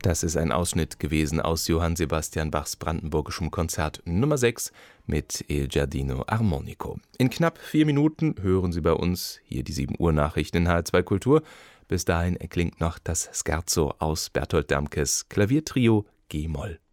Das ist ein Ausschnitt gewesen aus Johann Sebastian Bachs brandenburgischem Konzert Nummer 6 mit Il Giardino Armonico. In knapp 4 Minuten hören Sie bei uns hier die 7 Uhr Nachrichten in H2 Kultur. Bis dahin erklingt noch das Scherzo aus Bertolt Damkes Klaviertrio G-Moll.